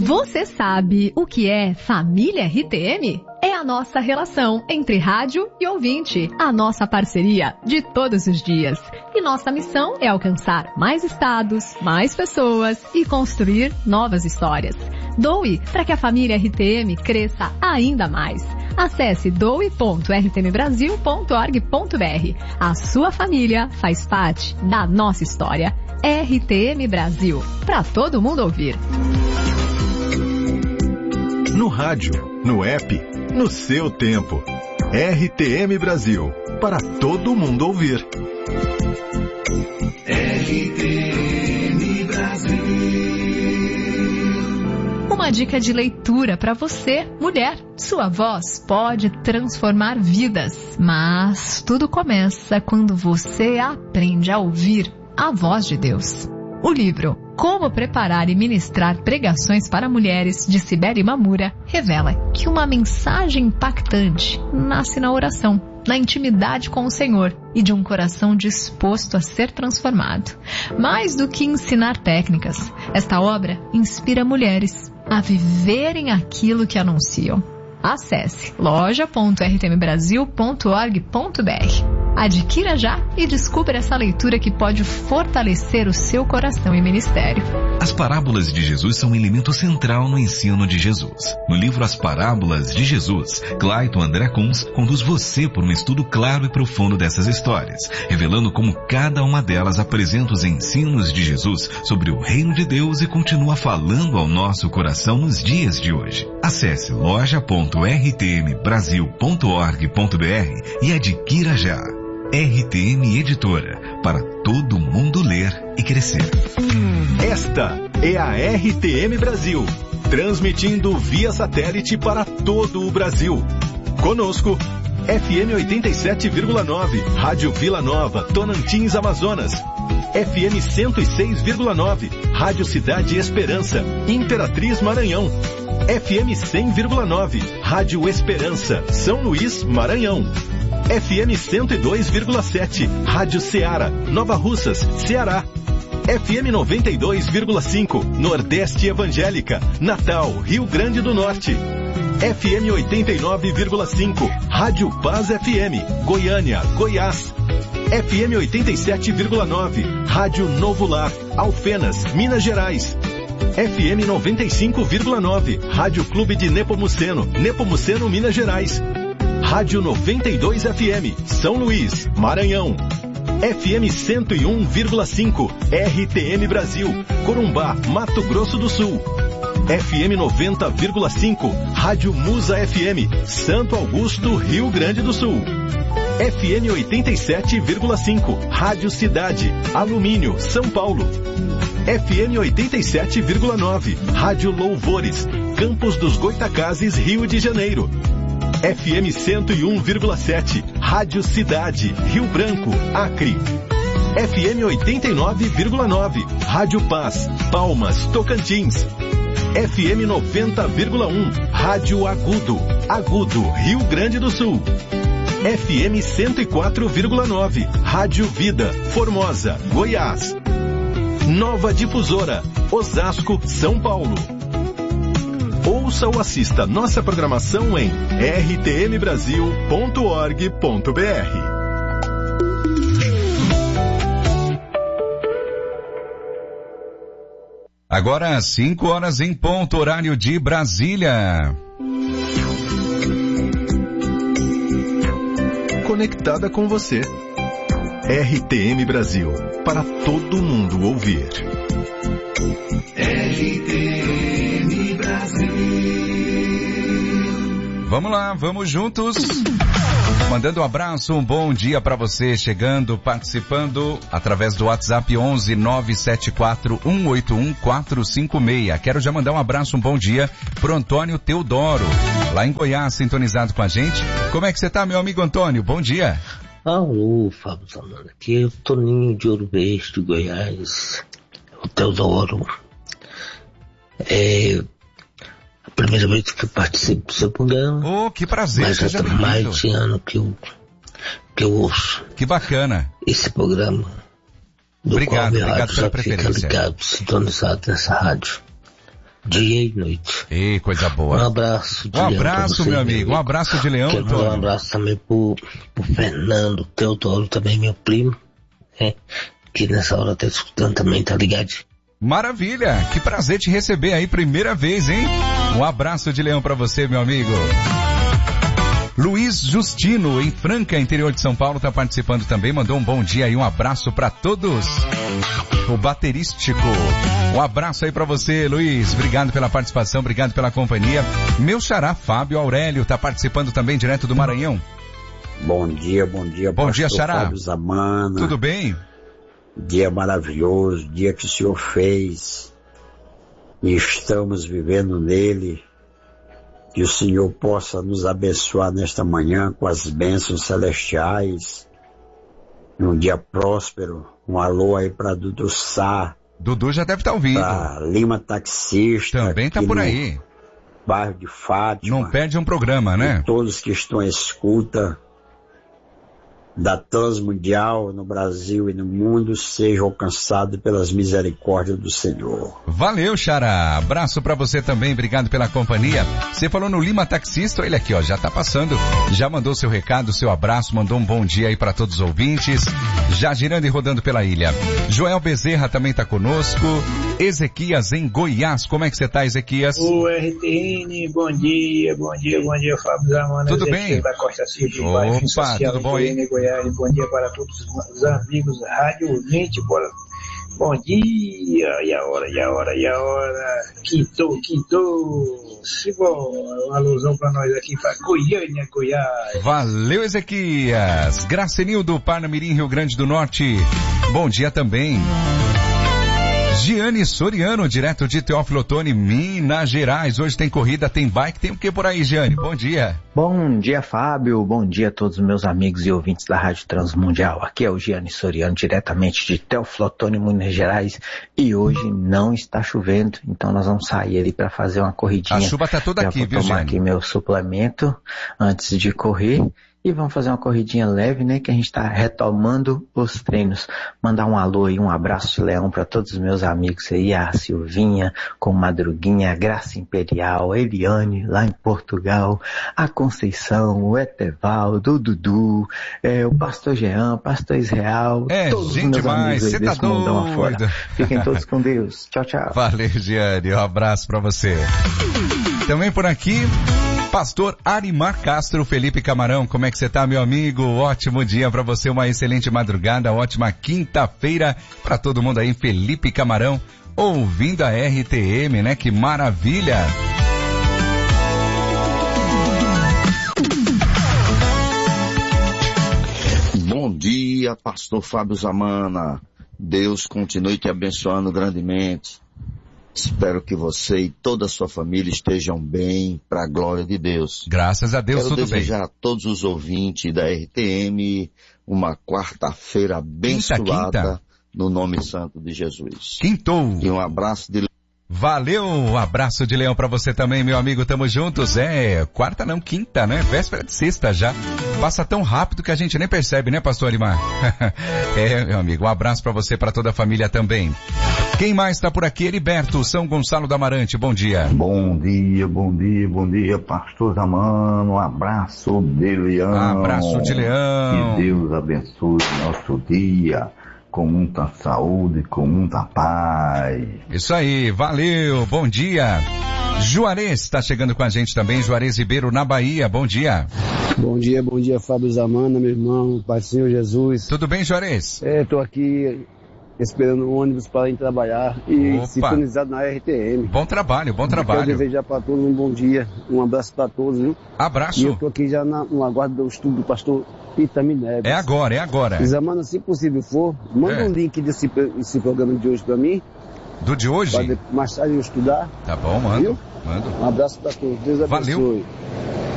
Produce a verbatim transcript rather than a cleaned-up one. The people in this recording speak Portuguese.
Você sabe o que é Família R T M? É a nossa relação entre rádio e ouvinte, a nossa parceria de todos os dias. E nossa missão é alcançar mais estados, mais pessoas e construir novas histórias. Doe para que a família R T M cresça ainda mais. Acesse doe ponto r t m brasil ponto org ponto b r. A sua família faz parte da nossa história. R T M Brasil, para todo mundo ouvir. No rádio, no app, no seu tempo. R T M Brasil, para todo mundo ouvir. R T M Brasil. Uma dica de leitura para você, mulher. Sua voz pode transformar vidas, mas tudo começa quando você aprende a ouvir a voz de Deus. O livro Como Preparar e Ministrar Pregações para Mulheres, de Cibele Mamura, revela que uma mensagem impactante nasce na oração, na intimidade com o Senhor e de um coração disposto a ser transformado. Mais do que ensinar técnicas, esta obra inspira mulheres a viverem aquilo que anunciam. Acesse loja ponto r t m brasil ponto org ponto b r. Adquira já e descubra essa leitura que pode fortalecer o seu coração e ministério. As parábolas de Jesus são um elemento central no ensino de Jesus. No livro As Parábolas de Jesus, Clayton André Kunz conduz você por um estudo claro e profundo dessas histórias, revelando como cada uma delas apresenta os ensinos de Jesus sobre o reino de Deus e continua falando ao nosso coração nos dias de hoje. Acesse loja ponto r t m brasil ponto org ponto b r e adquira já. R T M Editora, para todo mundo ler e crescer. Esta é a R T M Brasil, transmitindo via satélite para todo o Brasil. Conosco, F M oitenta e sete vírgula nove, Rádio Vila Nova, Tonantins, Amazonas. F M cento e seis vírgula nove, Rádio Cidade Esperança, Imperatriz, Maranhão. F M cem vírgula nove, Rádio Esperança, São Luís, Maranhão. F M cento e dois vírgula sete, Rádio Ceará, Nova Russas, Ceará. F M noventa e dois vírgula cinco, Nordeste Evangélica, Natal, Rio Grande do Norte. F M oitenta e nove vírgula cinco, Rádio Paz F M, Goiânia, Goiás. F M oitenta e sete vírgula nove, Rádio Novo Lar, Alfenas, Minas Gerais. F M noventa e cinco vírgula nove, Rádio Clube de Nepomuceno, Nepomuceno, Minas Gerais. Rádio noventa e dois F M, São Luís, Maranhão. F M cento e um vírgula cinco, R T M Brasil, Corumbá, Mato Grosso do Sul. F M noventa vírgula cinco, Rádio Musa F M, Santo Augusto, Rio Grande do Sul. F M oitenta e sete vírgula cinco, Rádio Cidade, Alumínio, São Paulo. F M oitenta e sete vírgula nove, Rádio Louvores, Campos dos Goitacazes, Rio de Janeiro. F M cento e um vírgula sete, Rádio Cidade, Rio Branco, Acre. F M oitenta e nove vírgula nove, Rádio Paz, Palmas, Tocantins. F M noventa vírgula um, Rádio Agudo, Agudo, Rio Grande do Sul. F M cento e quatro vírgula nove, Rádio Vida, Formosa, Goiás. Nova Difusora, Osasco, São Paulo. Ouça ou assista nossa programação em r t m brasil ponto org ponto b r. Agora cinco horas em ponto, horário de Brasília. Conectada com você. R T M Brasil, para todo mundo ouvir. R T M Brasil. Vamos lá, vamos juntos. Mandando um abraço, um bom dia para você, chegando, participando através do WhatsApp onze nove sete quatro um oito um quatro cinco seis. Quero já mandar um abraço, um bom dia pro Antônio Teodoro, lá em Goiás, sintonizado com a gente. Como é que você tá, meu amigo Antônio? Bom dia. Alô, Fábio Zanana, aqui é o Toninho de Ouro Verde, Goiás, o Teodoro. É a primeira vez que eu participo do seu programa. Oh, que prazer, mas seja bem-vindo. Mais de ano que eu, que eu ouço. Que bacana. Esse programa. Do obrigado, qual obrigado rádio pela já preferência. Fica ligado, sintonizado nessa rádio. dia e noite. Ei, coisa boa. Um abraço de Um leão abraço, pra você, meu amigo. Um abraço de leão, Quero mandar um Antônio. abraço também pro, pro Fernando Teodoro, também meu primo, né? Que nessa hora tá escutando também, tá ligado? Maravilha, que prazer te receber aí, primeira vez, hein? Um abraço de leão pra você, meu amigo. Luiz Justino, em Franca, interior de São Paulo, tá participando também, mandou um bom dia e um abraço pra todos. O baterístico. Um abraço aí pra você, Luiz. Obrigado pela participação, obrigado pela companhia. Meu xará, Fábio Aurélio, tá participando também direto do Maranhão. Bom dia, bom dia. Bom dia, xará. Fábio Zamana. Tudo bem? Dia maravilhoso, dia que o Senhor fez. E estamos vivendo nele. Que o Senhor possa nos abençoar nesta manhã com as bênçãos celestiais. Num dia próspero. Um alô aí para Dudu Sá. Dudu já deve estar ouvindo. Pra Lima Taxista. Também tá por aí. Bairro de Fátima. Não perde um programa, né? E todos que estão à escuta da Transmundial no Brasil e no mundo sejam alcançados pelas misericórdias do Senhor. Valeu, Xará. Abraço pra você também, obrigado pela companhia. Você falou no Lima Taxista, ele aqui, ó, já tá passando, já mandou seu recado, seu abraço, mandou um bom dia aí pra todos os ouvintes, já girando e rodando pela ilha. Joel Bezerra também tá conosco. Ezequias em Goiás, como é que você tá, Ezequias? O R T N, bom dia, bom dia, bom dia, Fábio Zamana. Tudo Ezequias bem? Da Costa Silva, Opa, social, tudo bom aí? Goiás. Bom dia para todos os amigos da Rádio ouvinte, bora. Bom dia, e a hora, e a hora, e a hora, quintou, quintou, se bom, uma alusão para nós aqui, para Goiânia, Goiás. Valeu, Ezequias. Gracenildo, Parnamirim, Rio Grande do Norte, bom dia também. Giane Soriano, direto de Teófilo Otoni, Minas Gerais. Hoje tem corrida, tem bike, tem o que por aí, Giane? Bom dia. Bom dia, Fábio. Bom dia a todos os meus amigos e ouvintes da Rádio Transmundial. Aqui é o Giane Soriano, diretamente de Teófilo Otoni, Minas Gerais. E hoje não está chovendo, então nós vamos sair ali para fazer uma corridinha. A chuva está toda aqui, viu, Giane? Vou tomar aqui meu suplemento antes de correr. E vamos fazer uma corridinha leve, né, que a gente está retomando os treinos. Mandar um alô e um abraço de leão para todos os meus amigos aí, a Silvinha, com Madruguinha, a Graça Imperial, a Eliane, lá em Portugal, a Conceição, o Etevaldo, o Dudu, é, o Pastor Jean, o Pastor Israel, é, todos gente os meus demais, amigos aí cê desse tá mundão doido. afora. Fiquem todos com Deus. Tchau, tchau. Valeu, Giane, um abraço para você. Também por aqui, Pastor Arimar Castro, Felipe Camarão, como é que você tá, meu amigo? Ótimo dia para você, uma excelente madrugada, ótima quinta-feira para todo mundo aí, Felipe Camarão, ouvindo a R T M, né? Que maravilha! Bom dia, Pastor Fábio Zamana. Deus continue te abençoando grandemente. Espero que você e toda a sua família estejam bem, para a glória de Deus. Graças a Deus, Quero tudo bem. Quero desejar a todos os ouvintes da R T M uma quarta-feira abençoada, quinta, quinta. No nome santo de Jesus. Quintou. E um abraço de... Valeu, um abraço de leão pra você também, meu amigo, tamo juntos. É, quarta não, quinta, né? Véspera de sexta já. Passa tão rápido que a gente nem percebe, né, Pastor Arimar? É, meu amigo, um abraço pra você e pra toda a família também. Quem mais tá por aqui? Heriberto, São Gonçalo da Amarante, bom dia. Bom dia, bom dia, bom dia, Pastor Zamano, um abraço de leão. Abraço de leão. Que Deus abençoe nosso dia. Com muita saúde, com muita paz. Isso aí, valeu, bom dia. Juarez está chegando com a gente também, Juarez Ribeiro na Bahia, bom dia. Bom dia, bom dia, Fábio Zamana, meu irmão, Pai do Senhor Jesus. Tudo bem, Juarez? É, tô aqui esperando o ônibus para ir trabalhar e Opa. Sintonizado na R T M. Bom trabalho, bom trabalho. Quero desejar para todos um bom dia, um abraço para todos, viu? Abraço. E eu tô aqui já na, no aguardo do estudo do pastor Itami Neves. É agora, é agora. Zamana, se possível for, manda é. um link desse, desse programa de hoje para mim. Do de hoje? Para mais tarde eu estudar. Tá bom, mando. Viu? Mando. Um abraço para todos, Deus abençoe. Valeu.